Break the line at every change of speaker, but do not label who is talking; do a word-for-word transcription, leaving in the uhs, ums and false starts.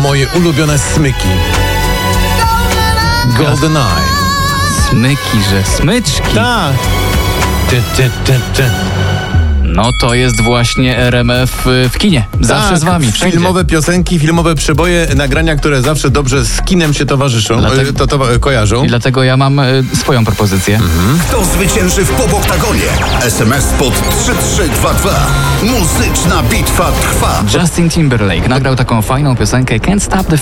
moje ulubione smyki. GoldenEye.
Smyki, że smyczki.
Tak. Ty, ty, ty, ty.
No to jest właśnie R M F w kinie. Zawsze
tak,
z wami, wszędzie.
Filmowe piosenki, filmowe przeboje, nagrania, które zawsze dobrze z kinem się towarzyszą,
Dlatego-
to, to kojarzą.
I dlatego ja mam y, swoją propozycję.
Mhm.
Kto zwycięży w Pop-Oktagonie? S M S pod trzy trzy dwa dwa. Muzyczna bitwa trwa.
Justin Timberlake nagrał taką fajną piosenkę Can't Stop the